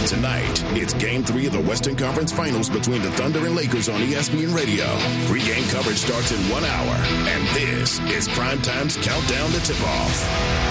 Tonight, it's Game 3 of the Western Conference Finals between the Thunder and Lakers on ESPN Radio. Pre-game coverage starts in 1 hour, and this is Primetime's Countdown to Tip-Off.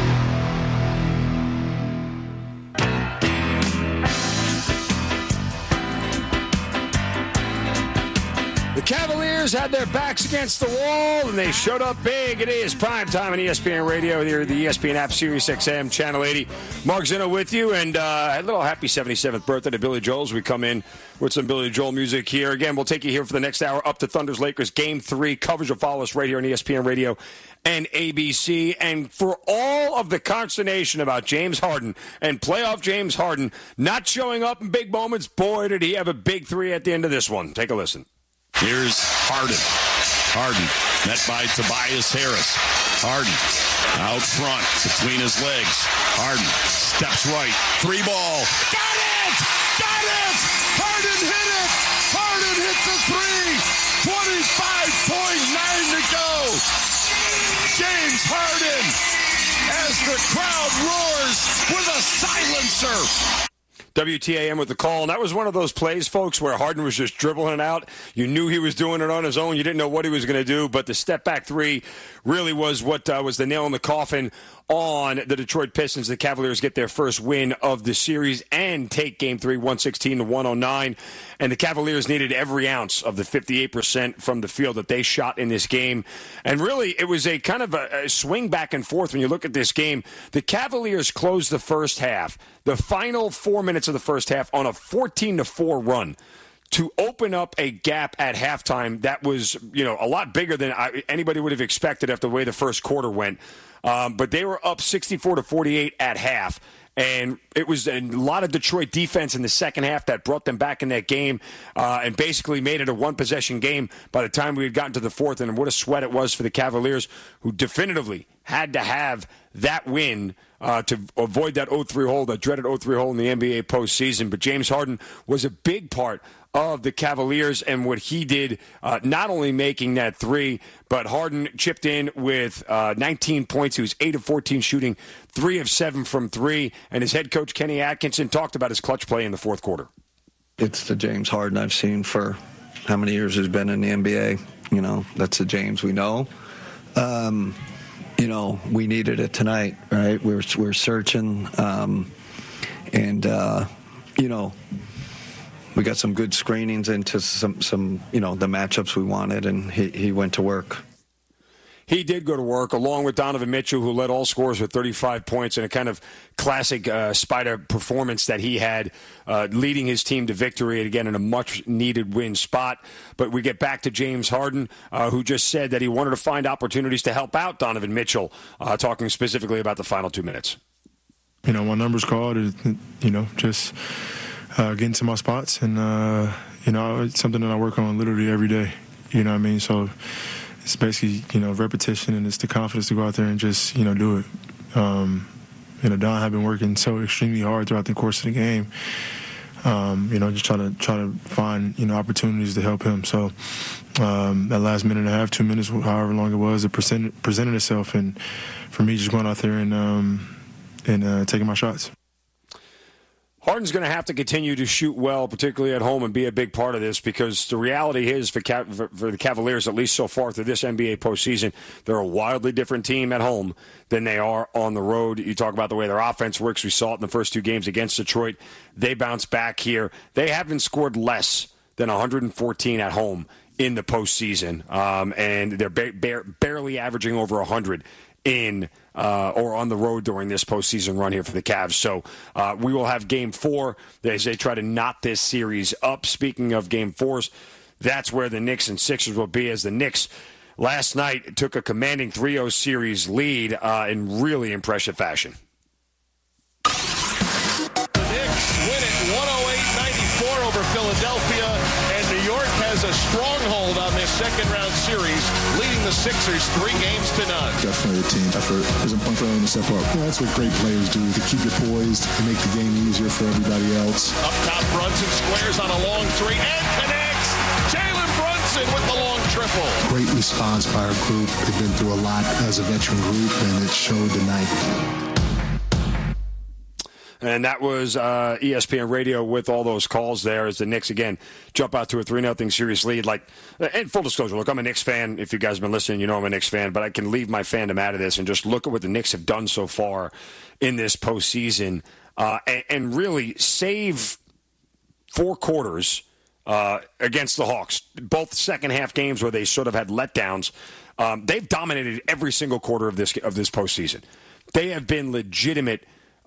The Cavaliers had their backs against the wall, and they showed up big. It is primetime on ESPN Radio, here the ESPN app, Sirius XM, Channel 80. Mark Zinno with you, and a little happy 77th birthday to Billy Joel as we come in with some Billy Joel music here. Again, we'll take you here for the next hour up to Thunder's Lakers Game 3. Coverage will follow us right here on ESPN Radio and ABC. And for all of the consternation about James Harden and playoff James Harden not showing up in big moments, boy, did he have a big 3 at the end of this one. Take a listen. Here's Harden. Harden, met by Tobias Harris. Harden, out front, between his legs. Harden, steps right, 3-ball. Got it! Got it! Harden hit it! Harden hit the 3! 25.9 to go! James Harden, as the crowd roars with a silencer. WTAM with the call, and that was one of those plays, folks, where Harden was just dribbling it out. You knew he was doing it on his own. You didn't know what he was going to do, but the step-back 3 really was what was the nail in the coffin on the Detroit Pistons. The Cavaliers get their first win of the series and take Game 3, 116-109. And the Cavaliers needed every ounce of the 58% from the field that they shot in this game. And really, it was a kind of a swing back and forth when you look at this game. The Cavaliers closed the first half, the final 4 minutes of the first half, on a 14-4 run to open up a gap at halftime that was, a lot bigger than anybody would have expected after the way the first quarter went. But they were up 64-48 at half. And it was a lot of Detroit defense in the second half that brought them back in that game and basically made it a one-possession game by the time we had gotten to the fourth. And what a sweat it was for the Cavaliers, who definitively had to have that win to avoid that 0-3 hole, that dreaded 0-3 hole in the NBA postseason. But James Harden was a big part of the Cavaliers and what he did, not only making that 3, but Harden chipped in with 19 points. He was 8 of 14 shooting, 3 of 7 from 3. And his head coach, Kenny Atkinson, talked about his clutch play in the fourth quarter. It's the James Harden I've seen for how many years he's been in the NBA. That's the James we know. We needed it tonight, right? We're searching, we got some good screenings into some the matchups we wanted, and he went to work. He did go to work, along with Donovan Mitchell, who led all scorers with 35 points in a kind of classic Spider performance that he had, leading his team to victory, again, in a much-needed win spot. But we get back to James Harden, who just said that he wanted to find opportunities to help out Donovan Mitchell, talking specifically about the final 2 minutes. My number's called, just getting to my spots, and, it's something that I work on literally every day, So it's basically, repetition, and it's the confidence to go out there and just, do it. Don have been working so extremely hard throughout the course of the game, just try to find, opportunities to help him. So that last minute and a half, 2 minutes, however long it was, it presented itself, and for me, just going out there and taking my shots. Harden's going to have to continue to shoot well, particularly at home, and be a big part of this, because the reality is for the Cavaliers, at least so far through this NBA postseason, they're a wildly different team at home than they are on the road. You talk about the way their offense works. We saw it in the first 2 games against Detroit. They bounced back here. They haven't scored less than 114 at home in the postseason, and they're barely averaging over 100 in or on the road during this postseason run here for the Cavs. So we will have Game 4 as they try to knot this series up. Speaking of Game 4s, that's where the Knicks and Sixers will be, as the Knicks last night took a commanding 3-0 series lead in really impressive fashion. The Knicks win it 108-94 over Philadelphia, and New York has a stronghold on this second-round series, leading the Sixers 3-0. Definitely a team effort. There's a point for them to step up. That's what great players do, to keep you poised and make the game easier for everybody else. Up top, Brunson squares on a long 3 and connects. Jalen Brunson with the long triple. Great response by our group. They've been through a lot as a veteran group, and it showed tonight. And that was ESPN Radio with all those calls there as the Knicks, again, jump out to a 3-0 series lead. And full disclosure, look, I'm a Knicks fan. If you guys have been listening, you know I'm a Knicks fan. But I can leave my fandom out of this and just look at what the Knicks have done so far in this postseason and really save 4 quarters against the Hawks. Both second-half games where they sort of had letdowns. They've dominated every single quarter of this postseason. They have been legitimate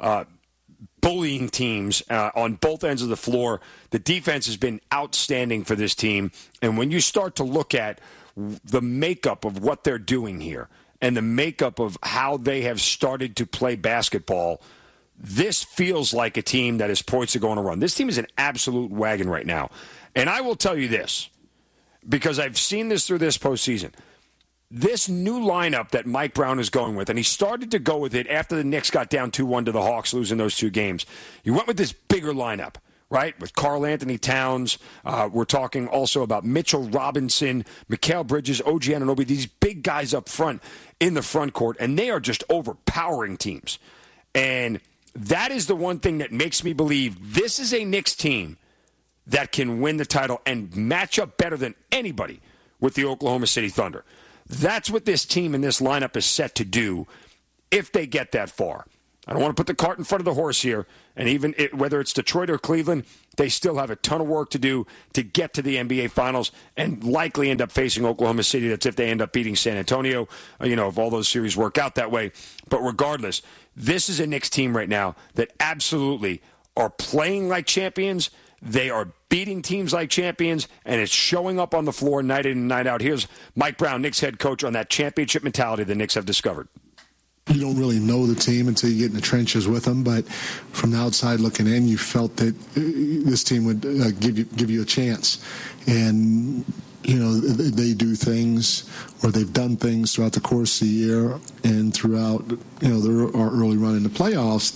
bullying teams on both ends of the floor. The defense has been outstanding for this team. And when you start to look at the makeup of what they're doing here and the makeup of how they have started to play basketball, this feels like a team that is poised to go on a run. This team is an absolute wagon right now. And I will tell you this, because I've seen this through this postseason. This new lineup that Mike Brown is going with, and he started to go with it after the Knicks got down 2-1 to the Hawks, losing those 2 games. He went with this bigger lineup, right, with Karl Anthony Towns. We're talking also about Mitchell Robinson, Mikal Bridges, OG Anunoby, these big guys up front in the front court, and they are just overpowering teams. And that is the one thing that makes me believe this is a Knicks team that can win the title and match up better than anybody with the Oklahoma City Thunder. That's what this team and this lineup is set to do if they get that far. I don't want to put the cart in front of the horse here, and even whether it's Detroit or Cleveland, they still have a ton of work to do to get to the NBA Finals and likely end up facing Oklahoma City. That's if they end up beating San Antonio, if all those series work out that way. But regardless, this is a Knicks team right now that absolutely are playing like champions. They are beating teams like champions, and it's showing up on the floor night in and night out. Here's Mike Brown, Knicks head coach, on that championship mentality the Knicks have discovered. You don't really know the team until you get in the trenches with them, but from the outside looking in, you felt that this team would give you a chance. And they do things, or they've done things throughout the course of the year and throughout their early run in the playoffs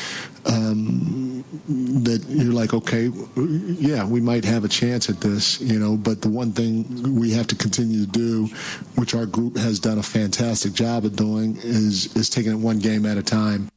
that you're like, okay, yeah, we might have a chance at this, but the one thing we have to continue to do, which our group has done a fantastic job of doing, is taking it one game at a time.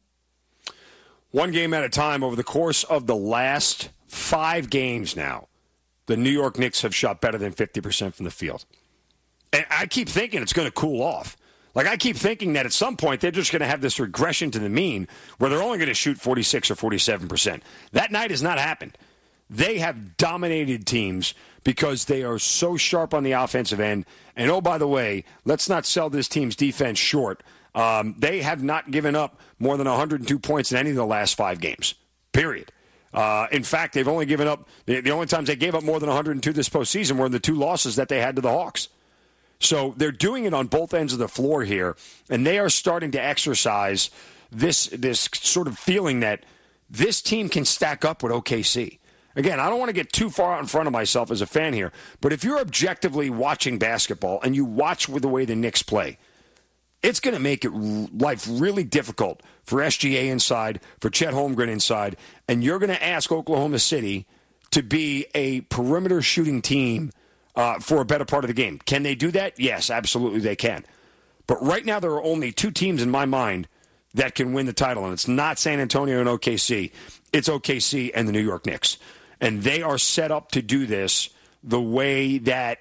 One game at a time. Over the course of the last 5 games now, the New York Knicks have shot better than 50% from the field. And I keep thinking it's going to cool off. I keep thinking that at some point they're just going to have this regression to the mean where they're only going to shoot 46 or 47%. That night has not happened. They have dominated teams because they are so sharp on the offensive end. And, oh, by the way, let's not sell this team's defense short. They have not given up more than 102 points in any of the last 5 games, period. In fact, they've only given up – the only times they gave up more than 102 this postseason were in the 2 losses that they had to the Hawks. So they're doing it on both ends of the floor here, and they are starting to exercise this sort of feeling that this team can stack up with OKC. Again, I don't want to get too far out in front of myself as a fan here, but if you're objectively watching basketball and you watch the way the Knicks play, it's going to make life really difficult for SGA inside, for Chet Holmgren inside, and you're going to ask Oklahoma City to be a perimeter shooting team for a better part of the game. Can they do that? Yes, absolutely they can. But right now there are only 2 teams in my mind that can win the title, and it's not San Antonio and OKC. It's OKC and the New York Knicks. And they are set up to do this the way that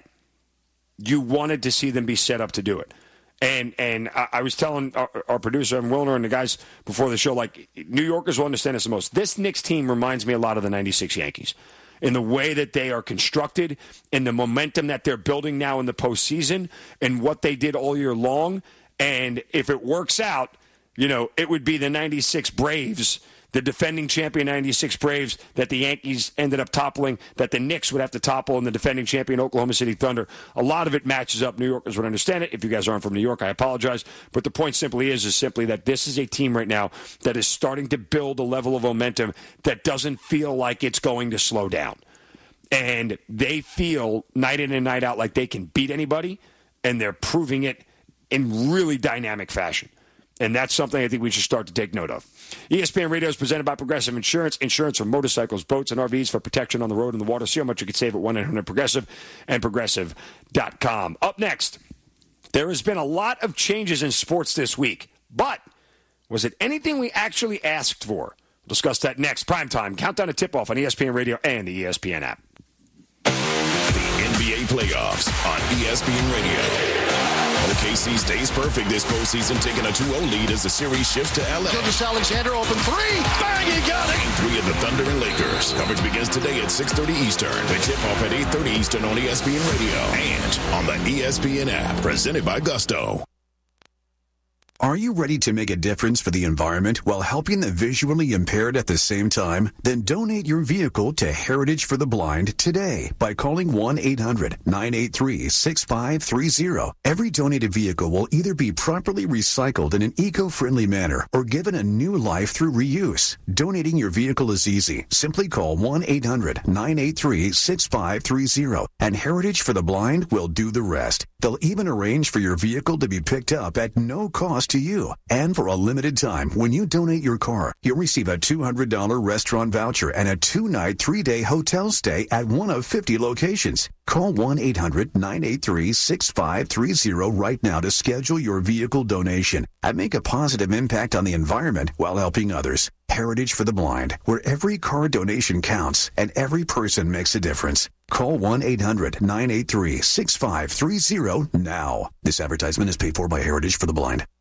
you wanted to see them be set up to do it. And I was telling our producer, Evan Wilner, and the guys before the show, New Yorkers will understand this the most. This Knicks team reminds me a lot of the 96 Yankees. In the way that they are constructed, in the momentum that they're building now in the postseason, and what they did all year long. And if it works out, it would be the 96 Braves, the defending champion 96 Braves that the Yankees ended up toppling, that the Knicks would have to topple, and the defending champion Oklahoma City Thunder. A lot of it matches up. New Yorkers would understand it. If you guys aren't from New York, I apologize. But the point simply is simply that this is a team right now that is starting to build a level of momentum that doesn't feel like it's going to slow down. And they feel night in and night out like they can beat anybody, and they're proving it in really dynamic fashion. And that's something I think we should start to take note of. ESPN Radio is presented by Progressive Insurance. Insurance for motorcycles, boats, and RVs for protection on the road and the water. See how much you can save at 1-800-PROGRESSIVE and Progressive.com. Up next, there has been a lot of changes in sports this week. But was it anything we actually asked for Discuss that next. Primetime Countdown to Tip-Off on ESPN Radio and the ESPN app. The NBA playoffs on ESPN Radio. OKC stays perfect this postseason, taking a 2-0 lead as the series shifts to LA. Gilgeous-Alexander open three. Bang, he got it. Game 3 of the Thunder and Lakers. Coverage begins today at 6:30 Eastern. The tip-off at 8:30 Eastern on ESPN Radio and on the ESPN app. Presented by Gusto. Are you ready to make a difference for the environment while helping the visually impaired at the same time? Then donate your vehicle to Heritage for the Blind today by calling 1-800-983-6530. Every donated vehicle will either be properly recycled in an eco-friendly manner or given a new life through reuse. Donating your vehicle is easy. Simply call 1-800-983-6530 and Heritage for the Blind will do the rest. They'll even arrange for your vehicle to be picked up at no cost to you. And for a limited time, when you donate your car, you'll receive a $200 restaurant voucher and a 2-night, 3-day hotel stay at one of 50 locations. Call 1-800-983-6530 right now to schedule your vehicle donation and make a positive impact on the environment while helping others. Heritage for the Blind, where every car donation counts and every person makes a difference. Call 1-800-983-6530 now. This advertisement is paid for by Heritage for the Blind.